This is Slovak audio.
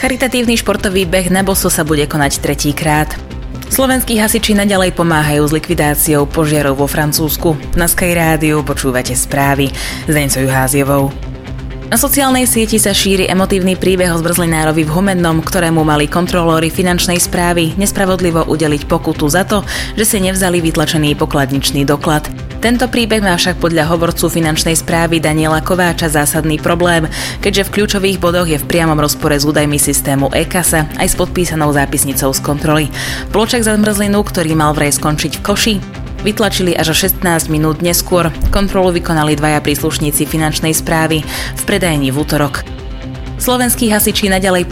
Charitatívny športový beh na boso sa bude konať tretíkrát. Slovenskí hasiči naďalej pomáhajú s likvidáciou požiarov vo Francúzsku. Na Sky Rádiu počúvate správy s Deňcou Juháziovou. Na sociálnej sieti sa šíri emotívny príbeh o zmrzlinárovi v Humennom, ktorému mali kontrolóri finančnej správy nespravodlivo udeliť pokutu za to, že si nevzali vytlačený pokladničný doklad. Tento príbeh má však podľa hovorcu finančnej správy Daniela Kováča zásadný problém, keďže v kľúčových bodoch je v priamom rozpore s údajmi systému e-kasa aj s podpísanou zápisnicou z kontroly. Plôček za zmrzlinu, ktorý mal vraj skončiť v koši, vytlačili až o 16 minút neskôr. Kontrolu vykonali dvaja príslušníci finančnej správy v predajni v utorok. Slovenskí hasiči naďalej